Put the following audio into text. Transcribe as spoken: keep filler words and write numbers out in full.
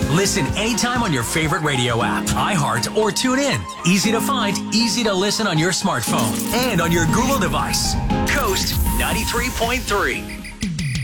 Listen anytime on your favorite radio app, iHeart, or TuneIn. Easy to find, easy to listen on your smartphone and on your Google device. Coast ninety-three point three.